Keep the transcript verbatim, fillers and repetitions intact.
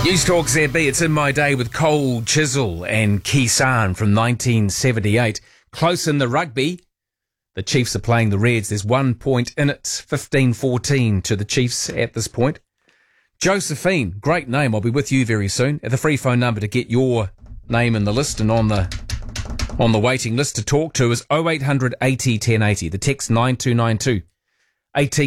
News Talk Z B, it's In My Day with Cole Chisel and Kisan from nineteen seventy-eight. Close in the rugby. The Chiefs are playing the Reds. There's one point in it, fifteen fourteen to the Chiefs at this point. Josephine, great name. I'll be with you very soon. At the free phone number to get your name in the list and on the on the waiting list to talk to is oh eight hundred eighty ten eighty. The text nine two nine two. eighteen